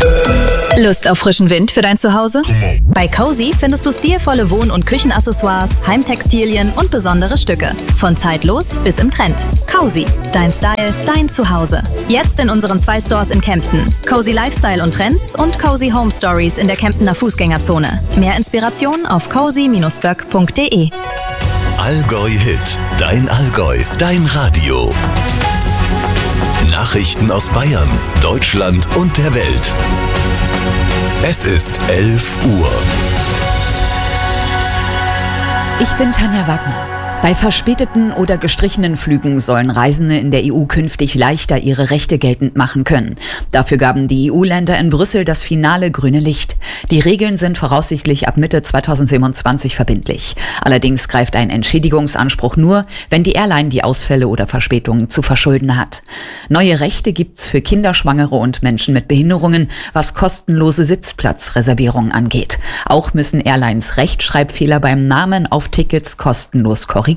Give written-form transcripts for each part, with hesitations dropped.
Lust auf frischen Wind für dein Zuhause? Bei Cozy findest du stilvolle Wohn- und Küchenaccessoires, Heimtextilien und besondere Stücke. Von zeitlos bis im Trend. Cozy, dein Style, dein Zuhause. Jetzt in unseren 2 Stores in Kempten. Cozy Lifestyle und Trends und Cozy Home Stories in der Kemptener Fußgängerzone. Mehr Inspiration auf cozy-böck.de. Allgäu Hit, dein Allgäu, dein Radio. Nachrichten aus Bayern, Deutschland und der Welt. Es ist 11 Uhr. Ich bin Tanja Wagner. Bei verspäteten oder gestrichenen Flügen sollen Reisende in der EU künftig leichter ihre Rechte geltend machen können. Dafür gaben die EU-Länder in Brüssel das finale grüne Licht. Die Regeln sind voraussichtlich ab Mitte 2027 verbindlich. Allerdings greift ein Entschädigungsanspruch nur, wenn die Airline die Ausfälle oder Verspätungen zu verschulden hat. Neue Rechte gibt's für Kinderschwangere und Menschen mit Behinderungen, was kostenlose Sitzplatzreservierungen angeht. Auch müssen Airlines Rechtschreibfehler beim Namen auf Tickets kostenlos korrigieren.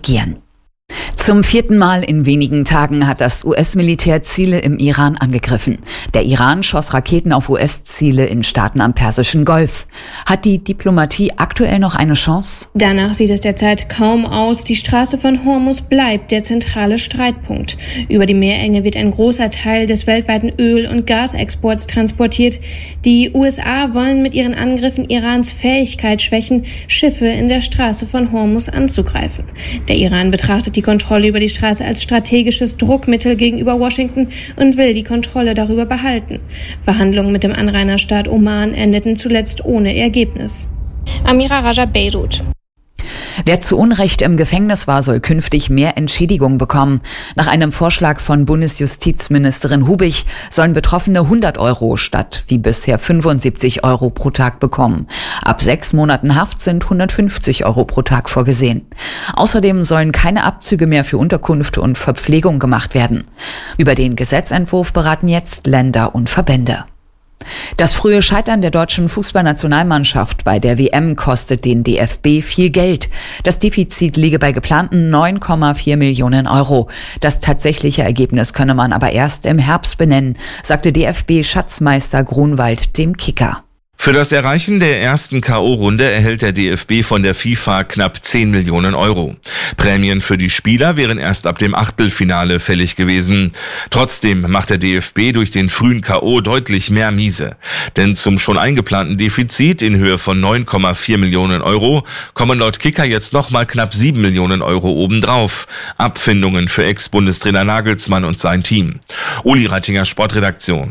Zum 4. Mal in wenigen Tagen hat das US-Militär Ziele im Iran angegriffen. Der Iran schoss Raketen auf US-Ziele in Staaten am Persischen Golf. Hat die Diplomatie aktuell noch eine Chance? Danach sieht es derzeit kaum aus. Die Straße von Hormuz bleibt der zentrale Streitpunkt. Über die Meerenge wird ein großer Teil des weltweiten Öl- und Gasexports transportiert. Die USA wollen mit ihren Angriffen Irans Fähigkeit schwächen, Schiffe in der Straße von Hormuz anzugreifen. Der Iran betrachtet die Kontrolle über die Straße als strategisches Druckmittel gegenüber Washington und will die Kontrolle darüber behalten. Verhandlungen mit dem Anrainerstaat Oman endeten zuletzt ohne Ergebnis. Amira Raja, Beirut. Wer zu Unrecht im Gefängnis war, soll künftig mehr Entschädigung bekommen. Nach einem Vorschlag von Bundesjustizministerin Hubig sollen Betroffene 100 € statt wie bisher 75 € pro Tag bekommen. Ab 6 Monaten Haft sind 150 € pro Tag vorgesehen. Außerdem sollen keine Abzüge mehr für Unterkunft und Verpflegung gemacht werden. Über den Gesetzentwurf beraten jetzt Länder und Verbände. Das frühe Scheitern der deutschen Fußballnationalmannschaft bei der WM kostet den DFB viel Geld. Das Defizit liege bei geplanten 9,4 Millionen €. Das tatsächliche Ergebnis könne man aber erst im Herbst benennen, sagte DFB-Schatzmeister Grunwald dem Kicker. Für das Erreichen der ersten K.O.-Runde erhält der DFB von der FIFA knapp 10 Millionen €. Prämien für die Spieler wären erst ab dem Achtelfinale fällig gewesen. Trotzdem macht der DFB durch den frühen K.O. deutlich mehr miese. Denn zum schon eingeplanten Defizit in Höhe von 9,4 Millionen € kommen laut Kicker jetzt nochmal knapp 7 Millionen € obendrauf. Abfindungen für Ex-Bundestrainer Nagelsmann und sein Team. Uli Reitinger, Sportredaktion.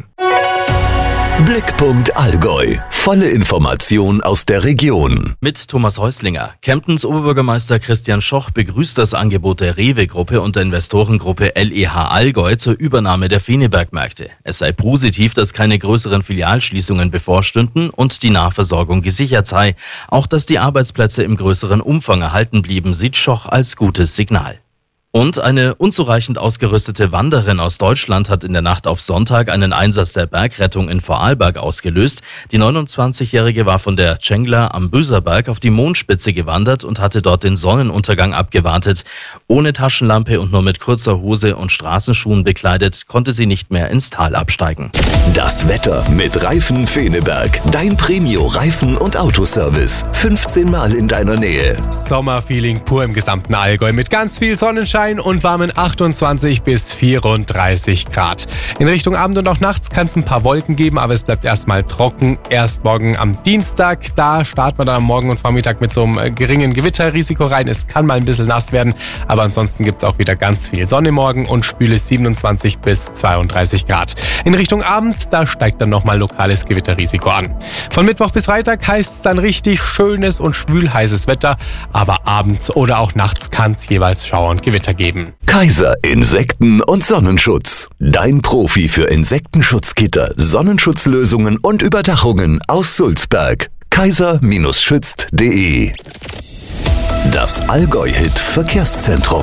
Blickpunkt Allgäu. Volle Information aus der Region. Mit Thomas Häuslinger. Kemptens Oberbürgermeister Christian Schoch begrüßt das Angebot der Rewe-Gruppe und der Investorengruppe LEH Allgäu zur Übernahme der Feneberg-Märkte. Es sei positiv, dass keine größeren Filialschließungen bevorstünden und die Nahversorgung gesichert sei. Auch dass die Arbeitsplätze im größeren Umfang erhalten blieben, sieht Schoch als gutes Signal. Und eine unzureichend ausgerüstete Wanderin aus Deutschland hat in der Nacht auf Sonntag einen Einsatz der Bergrettung in Vorarlberg ausgelöst. Die 29-Jährige war von der Tschengler am Böserberg auf die Mondspitze gewandert und hatte dort den Sonnenuntergang abgewartet. Ohne Taschenlampe und nur mit kurzer Hose und Straßenschuhen bekleidet, konnte sie nicht mehr ins Tal absteigen. Das Wetter mit Reifen Feneberg. Dein Premio-Reifen- und Autoservice. 15 Mal in deiner Nähe. Sommerfeeling pur im gesamten Allgäu mit ganz viel Sonnenschein und warmen 28 bis 34 Grad. In Richtung Abend und auch nachts kann es ein paar Wolken geben, aber es bleibt erstmal trocken. Erst morgen am Dienstag, da starten wir dann am Morgen und Vormittag mit so einem geringen Gewitterrisiko rein. Es kann mal ein bisschen nass werden, aber ansonsten gibt es auch wieder ganz viel Sonne morgen und spüle 27 bis 32 Grad. In Richtung Abend, da steigt dann nochmal lokales Gewitterrisiko an. Von Mittwoch bis Freitag heißt es dann richtig schönes und schwülheißes Wetter, aber abends oder auch nachts kann es jeweils Schauer und Gewitter geben. Kaiser Insekten- und Sonnenschutz. Dein Profi für Insektenschutzgitter, Sonnenschutzlösungen und Überdachungen aus Sulzberg. kaiser-schützt.de. Das Allgäu-Hit Verkehrszentrum.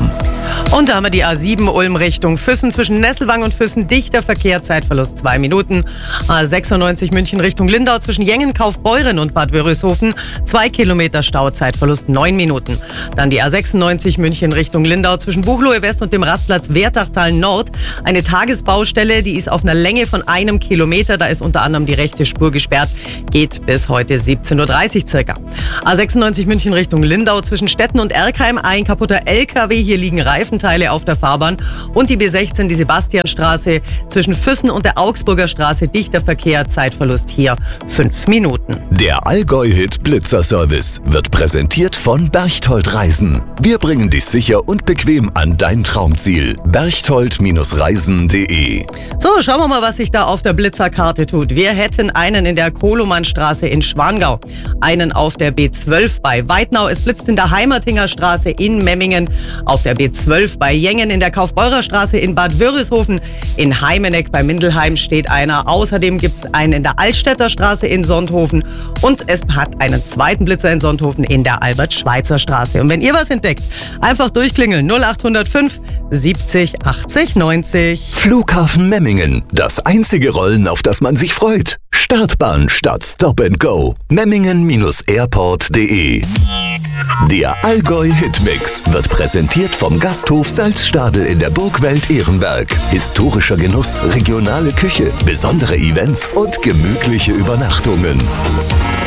Und da haben wir die A7 Ulm Richtung Füssen. Zwischen Nesselwang und Füssen dichter Verkehr, Zeitverlust 2 Minuten. A96 München Richtung Lindau zwischen Jengen, Kaufbeuren und Bad Wörishofen 2 Kilometer Stau, Zeitverlust 9 Minuten. Dann die A96 München Richtung Lindau zwischen Buchloe West und dem Rastplatz Wertachtal Nord. Eine Tagesbaustelle, die ist auf einer Länge von 1 Kilometer. Da ist unter anderem die rechte Spur gesperrt. Geht bis heute 17.30 Uhr circa. A96 München Richtung Lindau zwischen Stetten und Erkheim. Ein kaputter LKW. Hier liegen Reifenteile auf der Fahrbahn. Und die B16, die Sebastianstraße zwischen Füssen und der Augsburger Straße. Dichter Verkehr, Zeitverlust hier 5 Minuten. Der Allgäu-Hit Blitzer-Service wird präsentiert von Berchtold Reisen. Wir bringen dich sicher und bequem an dein Traumziel. Berchtold-reisen.de. So, schauen wir mal, was sich da auf der Blitzerkarte tut. Wir hätten einen in der Kolomannstraße in Schwangau, einen auf der B12 bei Weidnau. Es blitzt in der Heimertinger Straße in Memmingen, auf der B12 bei Jengen, in der Kaufbeurer Straße in Bad Wörishofen, in Heimeneck bei Mindelheim steht einer. Außerdem gibt es einen in der Altstädter Straße in Sonthofen und es hat einen zweiten Blitzer in Sonthofen in der Albert-Schweitzer Straße. Und wenn ihr was entdeckt, einfach durchklingeln 0805 70 80 90. Flughafen Memmingen. Das einzige Rollen, auf das man sich freut. Startbahn statt Stop and Go. Memmingen-airport.de. Der Allgäu-Hitmix wird präsentiert vom Gasthof Salzstadel in der Burgwelt Ehrenberg. Historischer Genuss, regionale Küche, besondere Events und gemütliche Übernachtungen.